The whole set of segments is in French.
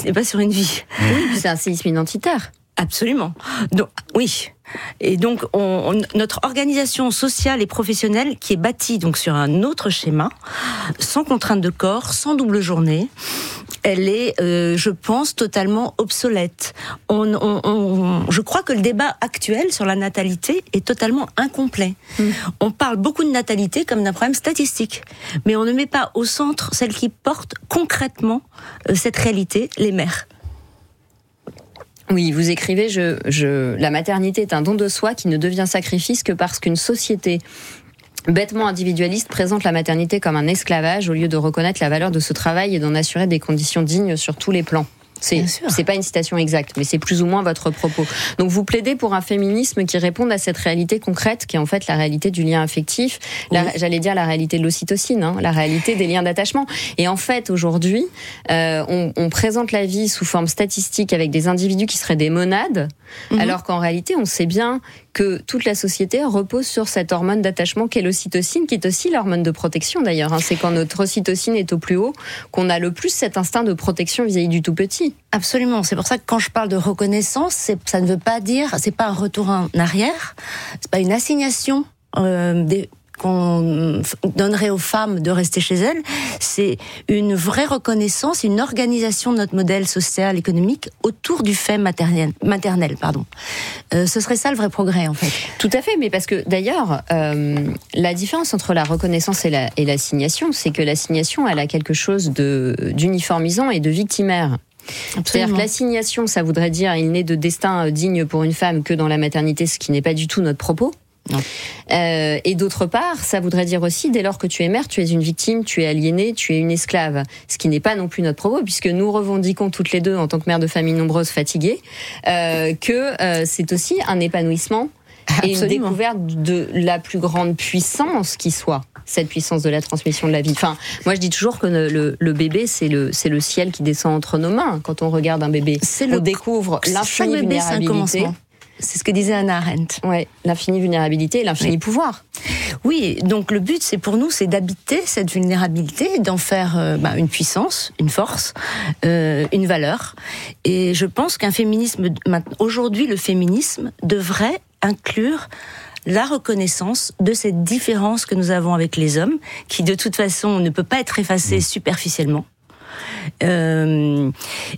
n'est pas sur une vie. Oui, c'est un séisme identitaire. Absolument. Donc, oui. Et donc, notre organisation sociale et professionnelle, qui est bâtie donc sur un autre schéma, sans contrainte de corps, sans double journée, elle est, je pense, totalement obsolète. Je crois que le débat actuel sur la natalité est totalement incomplet. On parle beaucoup de natalité comme d'un problème statistique, mais on ne met pas au centre celle qui porte concrètement cette réalité, les mères. Oui, vous écrivez, la maternité est un don de soi qui ne devient sacrifice que parce qu'une société bêtement individualiste présente la maternité comme un esclavage au lieu de reconnaître la valeur de ce travail et d'en assurer des conditions dignes sur tous les plans. C'est pas une citation exacte, mais c'est plus ou moins votre propos. Donc vous plaidez pour un féminisme qui réponde à cette réalité concrète, qui est en fait la réalité du lien affectif, j'allais dire la réalité de l'ocytocine, la réalité des liens d'attachement. Et en fait, aujourd'hui, on présente la vie sous forme statistique avec des individus qui seraient des monades, alors qu'en réalité, on sait bien que toute la société repose sur cette hormone d'attachement qu'est l'ocytocine, qui est aussi l'hormone de protection d'ailleurs. C'est quand notre ocytocine est au plus haut qu'on a le plus cet instinct de protection vis-à-vis du tout petit. Absolument. C'est pour ça que quand je parle de reconnaissance, ça ne veut pas dire, c'est pas un retour en arrière, c'est pas une assignation qu'on donnerait aux femmes de rester chez elles, c'est une vraie reconnaissance, une organisation de notre modèle social, économique autour du fait maternel. Ce serait ça le vrai progrès, en fait. Tout à fait, mais parce que d'ailleurs, la différence entre la reconnaissance et l'assignation, c'est que l'assignation, elle a quelque chose d'uniformisant et de victimaire. Absolument. C'est-à-dire que l'assignation, ça voudrait dire il n'est de destin digne pour une femme que dans la maternité, ce qui n'est pas du tout notre propos. Non. Et d'autre part, ça voudrait dire aussi, dès lors que tu es mère, tu es une victime, tu es aliénée, tu es une esclave. Ce qui n'est pas non plus notre propos, puisque nous revendiquons toutes les deux, en tant que mère de famille nombreuse fatiguée, que c'est aussi un épanouissement. Absolument. Et une découverte de la plus grande puissance qui soit, cette puissance de la transmission de la vie. Enfin, moi je dis toujours que le bébé, c'est le ciel qui descend entre nos mains. Quand on regarde un bébé, on découvre l'infinie vulnérabilité. C'est ce que disait Hannah Arendt. Ouais, l'infinie vulnérabilité et l'infini pouvoir. Oui, donc le but, c'est d'habiter cette vulnérabilité, d'en faire une puissance, une force, une valeur. Et je pense qu'un féminisme, aujourd'hui, le féminisme devrait inclure la reconnaissance de cette différence que nous avons avec les hommes, qui de toute façon ne peut pas être effacée superficiellement. Et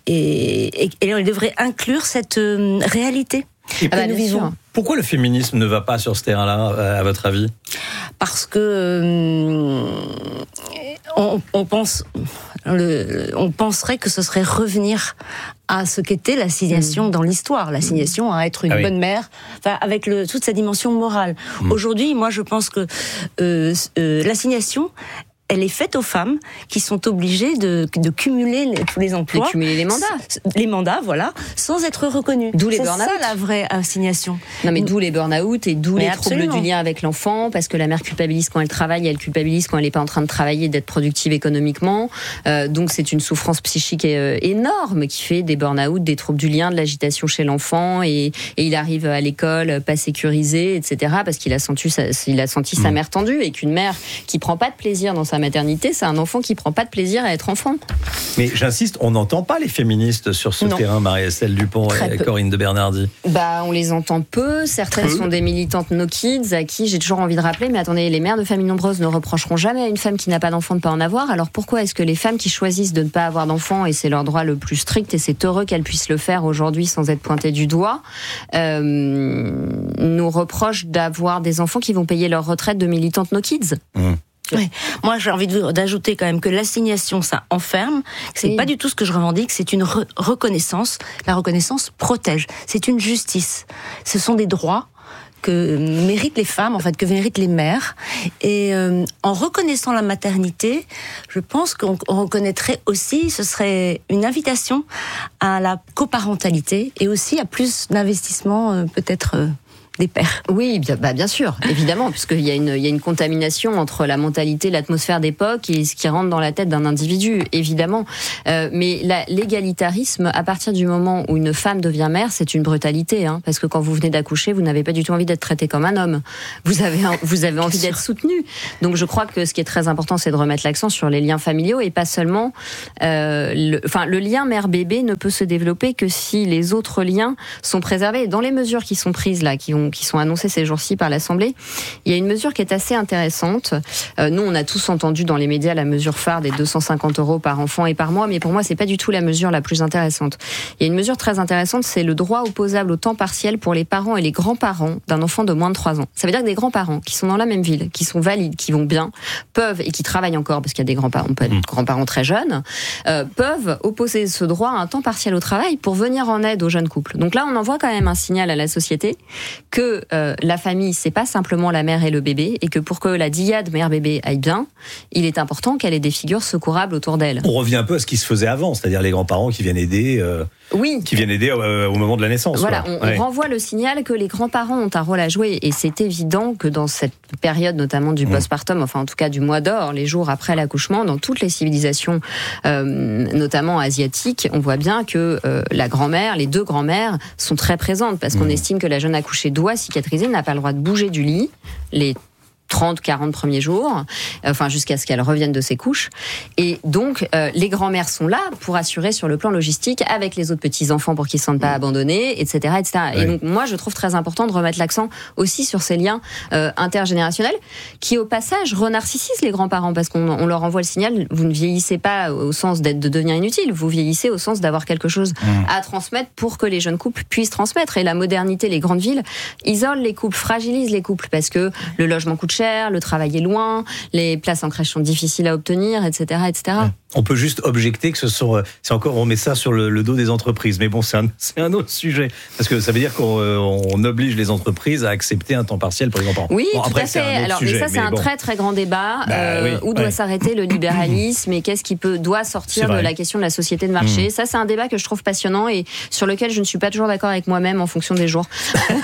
on devrait inclure cette réalité. Et nous vivons. Pourquoi le féminisme ne va pas sur ce terrain-là, à votre avis ? Parce que on penserait que ce serait revenir à ce qu'était l'assignation dans l'histoire, l'assignation à être une bonne mère, avec toute sa dimension morale. Aujourd'hui, moi, je pense que l'assignation, elle est faite aux femmes qui sont obligées de cumuler tous les emplois. De cumuler les mandats. Les mandats, voilà, sans être reconnus. D'où les burn-out. C'est ça la vraie assignation. Non, mais d'où les burn-out et d'où les troubles du lien avec l'enfant, parce que la mère culpabilise quand elle travaille, elle culpabilise quand elle n'est pas en train de travailler et d'être productive économiquement. Donc c'est une souffrance psychique énorme qui fait des burn-out, des troubles du lien, de l'agitation chez l'enfant, et il arrive à l'école pas sécurisé, etc. parce qu'il a senti sa mère tendue, et qu'une mère qui prend pas de plaisir dans sa maternité, c'est un enfant qui prend pas de plaisir à être enfant. Mais j'insiste, on n'entend pas les féministes sur ce terrain, Marie-Estelle Dupont et Corinne de Bernardi. On les entend peu. Certaines sont des militantes No Kids à qui j'ai toujours envie de rappeler, mais attendez, les mères de familles nombreuses ne reprocheront jamais à une femme qui n'a pas d'enfant de pas en avoir. Alors pourquoi est-ce que les femmes qui choisissent de ne pas avoir d'enfant, et c'est leur droit le plus strict, et c'est heureux qu'elles puissent le faire aujourd'hui sans être pointées du doigt, nous reprochent d'avoir des enfants qui vont payer leur retraite de militantes No Kids? Ouais. Moi, j'ai envie d'ajouter quand même que l'assignation, ça enferme. C'est pas du tout ce que je revendique. C'est une reconnaissance. La reconnaissance protège. C'est une justice. Ce sont des droits que méritent les femmes, en fait, que méritent les mères. Et en reconnaissant la maternité, je pense qu'on reconnaîtrait aussi, ce serait une invitation à la coparentalité et aussi à plus d'investissement, peut-être des pères. Oui, bien sûr, évidemment, puisqu'il y a une contamination entre la mentalité, l'atmosphère d'époque et ce qui rentre dans la tête d'un individu, évidemment. Mais l'égalitarisme, à partir du moment où une femme devient mère, c'est une brutalité, hein, parce que quand vous venez d'accoucher, vous n'avez pas du tout envie d'être traité comme un homme. Vous avez envie d'être soutenu. Donc je crois que ce qui est très important, c'est de remettre l'accent sur les liens familiaux et pas seulement. Le lien mère-bébé ne peut se développer que si les autres liens sont préservés. Et dans les mesures qui sont prises là, qui sont annoncées ces jours-ci par l'Assemblée, il y a une mesure qui est assez intéressante. Nous, on a tous entendu dans les médias la mesure phare des 250 € par enfant et par mois, mais pour moi, c'est pas du tout la mesure la plus intéressante. Il y a une mesure très intéressante, c'est le droit opposable au temps partiel pour les parents et les grands-parents d'un enfant de moins de 3 ans. Ça veut dire que des grands-parents qui sont dans la même ville, qui sont valides, qui vont bien, peuvent, et qui travaillent encore, parce qu'il y a des grands-parents, on peut être grands-parents très jeunes, peuvent opposer ce droit à un temps partiel au travail pour venir en aide aux jeunes couples. Donc là, on envoie quand même un signal à la société que la famille, c'est pas simplement la mère et le bébé, et que pour que la dyade mère-bébé aille bien, il est important qu'elle ait des figures secourables autour d'elle. On revient un peu à ce qui se faisait avant, c'est-à-dire les grands-parents qui viennent aider, au moment de la naissance. Voilà, on renvoie le signal que les grands-parents ont un rôle à jouer, et c'est évident que dans cette période, notamment du postpartum, enfin en tout cas du mois d'or, les jours après l'accouchement, dans toutes les civilisations, notamment asiatiques, on voit bien que la grand-mère, les deux grand-mères sont très présentes, parce qu'on estime que la jeune accouchée doit cicatriser, n'a pas le droit de bouger du lit, les 30-40 premiers jours, jusqu'à ce qu'elle revienne de ses couches. Et donc, les grands-mères sont là pour assurer sur le plan logistique avec les autres petits-enfants pour qu'ils ne se sentent pas abandonnés, etc., etc. Ouais. Et donc, moi, je trouve très important de remettre l'accent aussi sur ces liens intergénérationnels qui, au passage, renarcissisent les grands-parents, parce qu'on leur envoie le signal, vous ne vieillissez pas au sens de devenir inutile, vous vieillissez au sens d'avoir quelque chose à transmettre pour que les jeunes couples puissent transmettre. Et la modernité, les grandes villes, isolent les couples, fragilisent les couples, parce que le logement coûte cher, le travail est loin, les places en crèche sont difficiles à obtenir, etc., etc. On peut juste objecter que on met ça sur le dos des entreprises. Mais bon, c'est un autre sujet. Parce que ça veut dire qu'on oblige les entreprises à accepter un temps partiel pour les grands-parents. Oui, tout à fait. Alors, mais ça, c'est un très, très grand débat. Où doit s'arrêter le libéralisme et qu'est-ce qui doit sortir de la question de la société de marché. Ça, c'est un débat que je trouve passionnant et sur lequel je ne suis pas toujours d'accord avec moi-même en fonction des jours.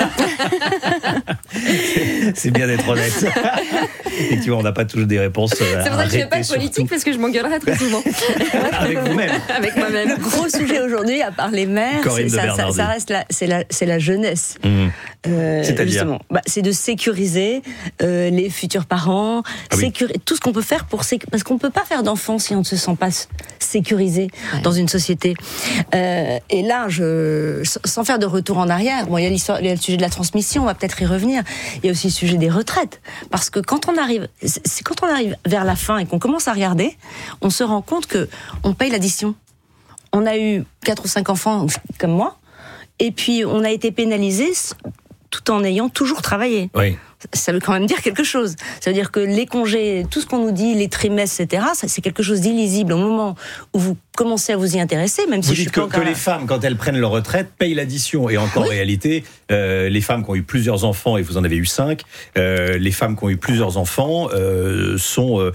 C'est bien d'être honnête. Effectivement, on n'a pas toujours des réponses. C'est pour ça que je ne fais pas de politique, parce que je m'engueulerai très souvent. Avec vous-même. Avec moi-même. Le gros sujet aujourd'hui, à part les mères, ça reste c'est la jeunesse. C'est-à-dire justement, c'est de sécuriser les futurs parents, tout ce qu'on peut faire parce qu'on ne peut pas faire d'enfants si on ne se sent pas sécurisé dans une société. Et là, sans faire de retour en arrière, il y a le sujet de la transmission, on va peut-être y revenir. Il y a aussi le sujet des retraites, parce que quand on arrive vers la fin et qu'on commence à regarder, on se rend compte que on paye l'addition. On a eu 4 ou 5 enfants comme moi, et puis on a été pénalisé tout en ayant toujours travaillé. Oui. Ça veut quand même dire quelque chose. Ça veut dire que les congés, tout ce qu'on nous dit, les trimestres, etc., c'est quelque chose d'illisible au moment où vous commencez à vous y intéresser, même si vous dites que les femmes, quand elles prennent leur retraite, payent l'addition. Et encore, en réalité, les femmes qui ont eu plusieurs enfants, et vous en avez eu 5, les femmes qui ont eu plusieurs enfants sont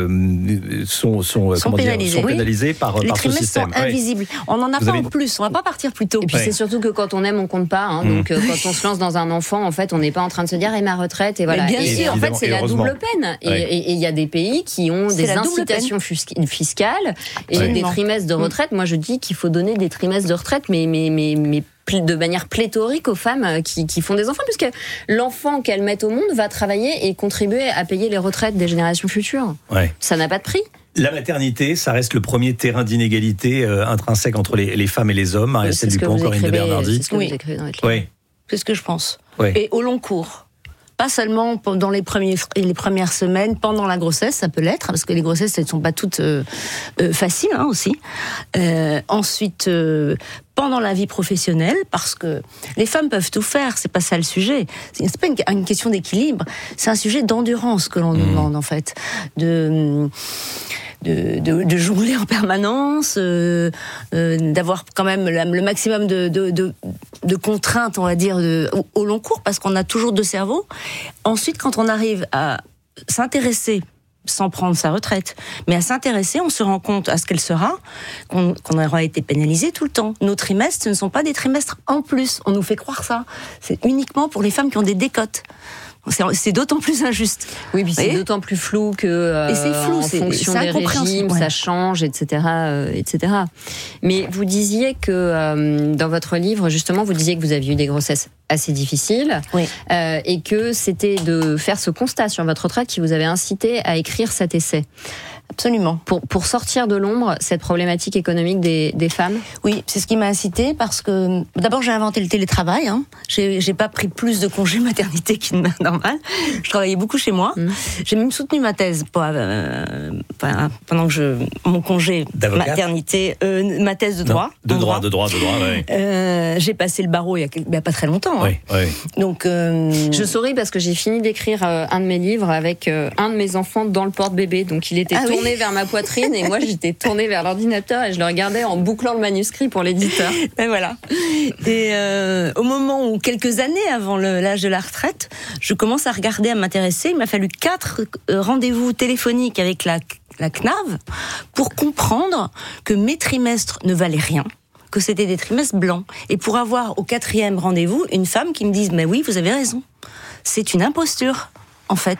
pénalisées par ce système. Les trimestres sont invisibles. On n'en a pas en plus, on ne va pas partir plus tôt. Et puis c'est surtout que quand on aime, on ne compte pas. Donc quand on se lance dans un enfant, en fait, on n'est pas en train de se dire « et ma retraite ?» et voilà. Bien sûr, en fait, c'est la double peine. Et il y a des pays qui ont des incitations fiscales et des trimestres de retraite. Moi, je dis qu'il faut donner des trimestres de retraite, mais de manière pléthorique aux femmes qui font des enfants, puisque l'enfant qu'elles mettent au monde va travailler et contribuer à payer les retraites des générations futures. Ouais. Ça n'a pas de prix. La maternité, ça reste le premier terrain d'inégalité intrinsèque entre les femmes et les hommes. Marie-Estelle Dupont, Corinne de Bernardi. C'est ce que vous écrivez dans votre livre. Oui. C'est ce que je pense. Oui. Et au long cours. Pas seulement dans les premières semaines, pendant la grossesse, ça peut l'être, parce que les grossesses, elles ne sont pas toutes faciles aussi. Ensuite, pendant la vie professionnelle, parce que les femmes peuvent tout faire, c'est pas ça le sujet. C'est pas une question d'équilibre, c'est un sujet d'endurance que l'on nous demande, en fait. De jongler en permanence, d'avoir quand même le maximum de contraintes, on va dire, au long cours, parce qu'on a toujours 2 cerveaux. Ensuite, quand on arrive à s'intéresser sans prendre sa retraite. Mais à s'intéresser, on se rend compte à ce qu'elle sera, qu'on aura été pénalisé tout le temps. Nos trimestres, ce ne sont pas des trimestres en plus. On nous fait croire ça. C'est uniquement pour les femmes qui ont des décotes. C'est d'autant plus injuste. Oui, puis c'est d'autant plus flou que et c'est flou, en fonction des régimes, ça change, etc., etc. Mais vous disiez que dans votre livre, justement, vous disiez que vous aviez eu des grossesses assez difficiles, et que c'était de faire ce constat sur votre retraite qui vous avait incité à écrire cet essai. Absolument. Pour sortir de l'ombre cette problématique économique des femmes. Oui, c'est ce qui m'a incité parce que d'abord j'ai inventé le télétravail. J'ai pas pris plus de congés maternité qu'une mère normale. Je travaillais beaucoup chez moi. J'ai même soutenu ma thèse pendant que mon congé d'avocate. Maternité, ma thèse de droit. De droit. Ouais. J'ai passé le barreau il y a pas très longtemps. Oui. Donc je souris parce que j'ai fini d'écrire un de mes livres avec un de mes enfants dans le porte-bébé. Donc il était tourné vers ma poitrine et moi j'étais tournée vers l'ordinateur et je le regardais en bouclant le manuscrit pour l'éditeur. Et voilà. Et au moment où, quelques années avant l'âge de la retraite, je commence à regarder, à m'intéresser. Il m'a fallu 4 rendez-vous téléphoniques avec la CNAV pour comprendre que mes trimestres ne valaient rien, que c'était des trimestres blancs. Et pour avoir au 4e rendez-vous une femme qui me dise « Mais oui, vous avez raison, c'est une imposture, en fait. »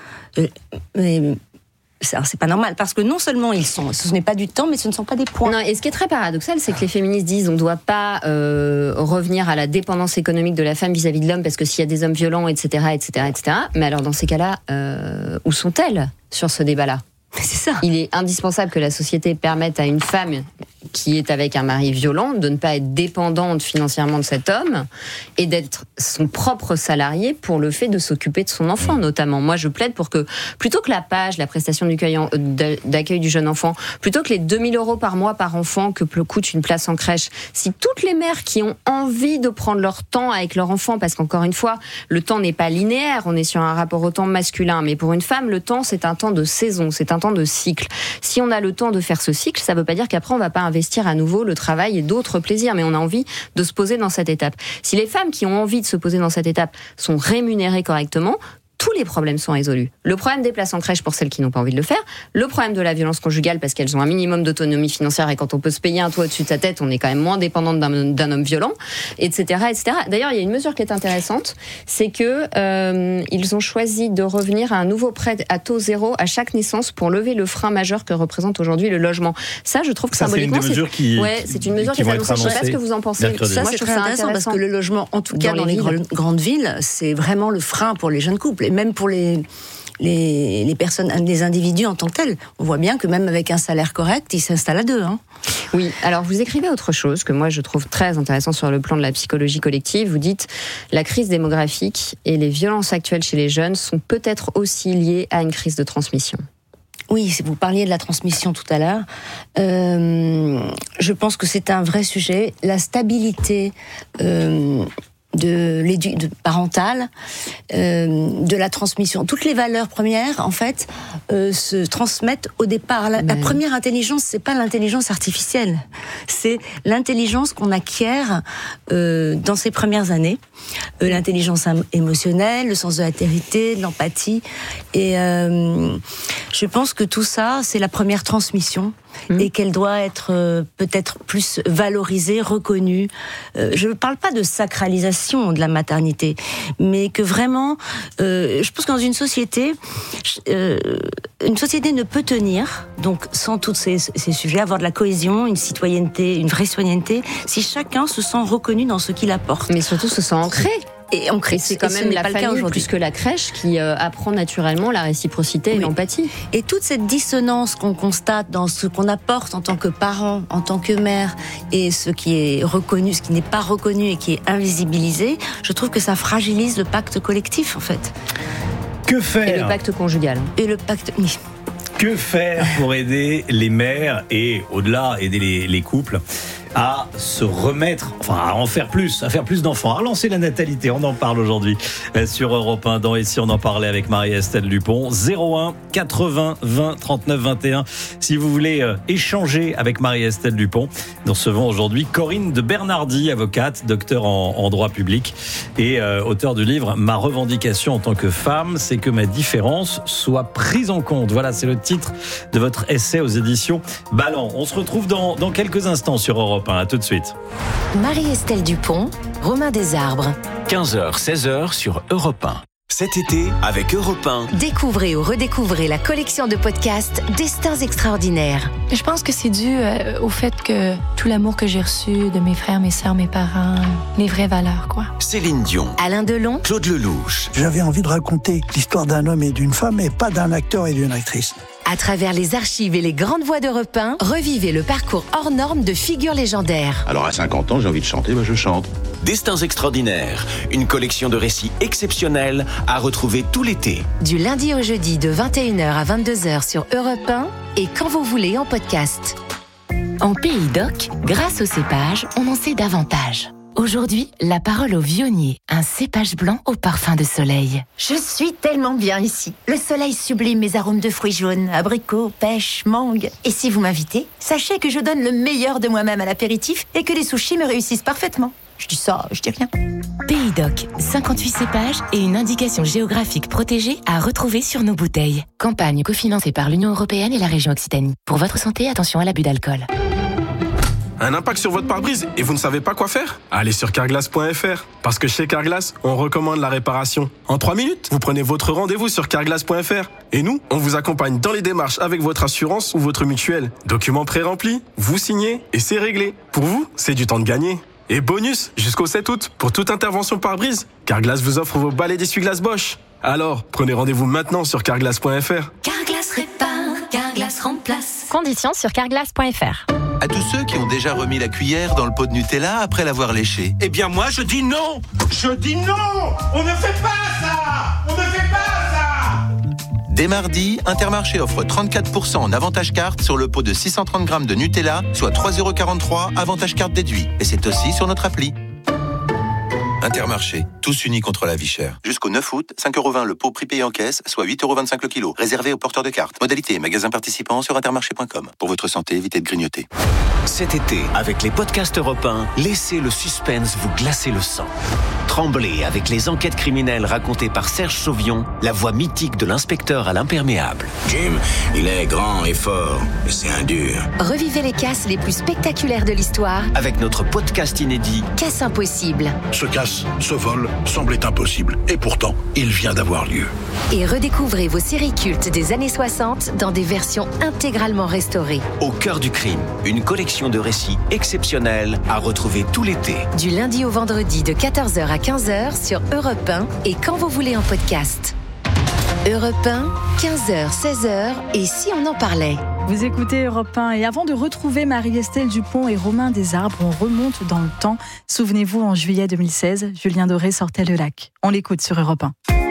C'est pas normal, parce que non seulement ce n'est pas du temps, mais ce ne sont pas des points. Non, et ce qui est très paradoxal, c'est que les féministes disent on ne doit pas revenir à la dépendance économique de la femme vis-à-vis de l'homme, parce que s'il y a des hommes violents, etc., etc., etc. Mais alors dans ces cas-là, où sont-elles sur ce débat-là ? C'est ça. Il est indispensable que la société permette à une femme qui est avec un mari violent de ne pas être dépendante financièrement de cet homme et d'être son propre salarié pour le fait de s'occuper de son enfant, notamment. Moi, je plaide pour que, plutôt que la prestation d'accueil du jeune enfant, plutôt que les 2 000 € par mois par enfant que coûte une place en crèche, si toutes les mères qui ont envie de prendre leur temps avec leur enfant, parce qu'encore une fois, le temps n'est pas linéaire, on est sur un rapport au temps masculin, mais pour une femme, le temps, c'est un temps de saison, c'est un temps de cycle. Si on a le temps de faire ce cycle, ça ne veut pas dire qu'après, on ne va pas investir à nouveau le travail et d'autres plaisirs, mais on a envie de se poser dans cette étape. Si les femmes qui ont envie de se poser dans cette étape sont rémunérées correctement, tous les problèmes sont résolus. Le problème des places en crèche pour celles qui n'ont pas envie de le faire, le problème de la violence conjugale parce qu'elles ont un minimum d'autonomie financière et quand on peut se payer un toit au-dessus de sa tête, on est quand même moins dépendante d'un homme violent, etc., etc. D'ailleurs, il y a une mesure qui est intéressante, c'est que ils ont choisi de revenir à un nouveau prêt à taux zéro à chaque naissance pour lever le frein majeur que représente aujourd'hui le logement. Ça, je trouve que symboliquement, c'est une mesure qui est annoncée. Je ne sais pas ce que vous en pensez. Ça, c'est très intéressant parce que le logement, en tout cas dans les grandes villes, c'est vraiment le frein pour les jeunes couples. Et même pour les personnes, les individus en tant que tels. On voit bien que même avec un salaire correct, ils s'installent à 2. Oui, alors vous écrivez autre chose que moi je trouve très intéressant sur le plan de la psychologie collective. Vous dites « La crise démographique et les violences actuelles chez les jeunes sont peut-être aussi liées à une crise de transmission ». Oui, vous parliez de la transmission tout à l'heure. Je pense que c'est un vrai sujet. La stabilité parentale, de la transmission. Toutes les valeurs premières, en fait, se transmettent au départ. La première intelligence, c'est pas l'intelligence artificielle, c'est l'intelligence qu'on acquiert dans ces premières années. L'intelligence émotionnelle, le sens de l'altérité, de l'empathie. Et je pense que tout ça, c'est la première transmission. Et qu'elle doit être peut-être plus valorisée, reconnue. Je ne parle pas de sacralisation de la maternité, mais que vraiment, je pense que dans une société ne peut tenir, donc sans tous ces sujets, avoir de la cohésion, une citoyenneté, une vraie citoyenneté, si chacun se sent reconnu dans ce qu'il apporte. Mais surtout se sent ancré. Et c'est quand même la famille plus que la crèche qui apprend naturellement la réciprocité et l'empathie. Et toute cette dissonance qu'on constate dans ce qu'on apporte en tant que parent, en tant que mère, et ce qui est reconnu, ce qui n'est pas reconnu et qui est invisibilisé, je trouve que ça fragilise le pacte collectif, en fait. Que faire ? Et le pacte conjugal. Et le pacte... Oui. Que faire pour aider les mères et, au-delà, aider les couples à se remettre, à en faire plus, à faire plus d'enfants, à relancer la natalité. On en parle aujourd'hui sur Europe 1. Dans Ici, on en parlait avec Marie-Estelle Dupont. 01 80 20 39 21. Si vous voulez échanger avec Marie-Estelle Dupont, nous recevons aujourd'hui Corinne de Bernardi, avocate, docteur en droit public et auteur du livre « Ma revendication en tant que femme, c'est que ma différence soit prise en compte ». Voilà, c'est le titre de votre essai aux éditions Ballant. On se retrouve dans quelques instants sur Europe 1. À tout de suite. Marie-Estelle Dupont, Romain Desarbres. 15h, 16h sur Europe 1. Cet été, avec Europe 1. Découvrez ou redécouvrez la collection de podcasts Destins extraordinaires. Je pense que c'est dû au fait que tout l'amour que j'ai reçu de mes frères, mes sœurs, mes parents, les vraies valeurs, quoi. Céline Dion. Alain Delon. Claude Lelouch. J'avais envie de raconter l'histoire d'un homme et d'une femme et pas d'un acteur et d'une actrice. À travers les archives et les grandes voix d'Europe 1, revivez le parcours hors norme de figures légendaires. Alors à 50 ans, j'ai envie de chanter, je chante. Destins extraordinaires, une collection de récits exceptionnels à retrouver tout l'été. Du lundi au jeudi de 21h à 22h sur Europe 1 et quand vous voulez en podcast. En Pays d'Oc, grâce au cépage, on en sait davantage. Aujourd'hui, la parole au vionnier, un cépage blanc au parfum de soleil. Je suis tellement bien ici. Le soleil sublime mes arômes de fruits jaunes, abricots, pêche, mangue. Et si vous m'invitez, sachez que je donne le meilleur de moi-même à l'apéritif et que les sushis me réussissent parfaitement. Je dis ça, je dis rien. Pays d'Oc, 58 cépages et une indication géographique protégée à retrouver sur nos bouteilles. Campagne cofinancée par l'Union européenne et la région Occitanie. Pour votre santé, attention à l'abus d'alcool. Un impact sur votre pare-brise et vous ne savez pas quoi faire? Allez sur carglass.fr. Parce que chez Carglass, on recommande la réparation. En 3 minutes, vous prenez votre rendez-vous sur carglass.fr. Et nous, on vous accompagne dans les démarches avec votre assurance ou votre mutuelle. Documents pré-remplis, vous signez et c'est réglé. Pour vous, c'est du temps de gagner. Et bonus, jusqu'au 7 août, pour toute intervention pare-brise, Carglass vous offre vos balais d'essuie-glace Bosch. Alors, prenez rendez-vous maintenant sur carglass.fr. Carglass répare, Carglass remplace. Conditions sur carglass.fr. À tous ceux qui ont déjà remis la cuillère dans le pot de Nutella après l'avoir léché. Eh bien moi je dis non. Je dis non. On ne fait pas ça. On ne fait pas ça. Dès mardi, Intermarché offre 34% en avantage carte sur le pot de 630 grammes de Nutella, soit 3,43 € avantage carte déduit. Et c'est aussi sur notre appli. Intermarché, tous unis contre la vie chère. Jusqu'au 9 août, 5,20 € le pot prix payé en caisse, soit 8,25 € le kilo. Réservé aux porteurs de cartes. Modalité, magasin participant sur intermarché.com. Pour votre santé, évitez de grignoter. Cet été, avec les podcasts Europe 1, laissez le suspense vous glacer le sang. Tremblez avec les enquêtes criminelles racontées par Serge Sauvion, la voix mythique de l'inspecteur à l'imperméable. Jim, il est grand et fort, mais c'est un dur. Revivez les casses les plus spectaculaires de l'histoire avec notre podcast inédit Casse impossible. Ce casse, ce vol, semblait impossible. Et pourtant, il vient d'avoir lieu. Et redécouvrez vos séries cultes des années 60 dans des versions intégralement restaurées. Au cœur du crime, une collection de récits exceptionnels à retrouver tout l'été. Du lundi au vendredi de 14h à 15h sur Europe 1 et quand vous voulez en podcast. Europe 1, 15h, 16h et si on en parlait. Vous écoutez Europe 1 et avant de retrouver Marie-Estelle Dupont et Romain Desarbres, on remonte dans le temps. Souvenez-vous, en juillet 2016, Julien Doré sortait Le Lac. On l'écoute sur Europe 1.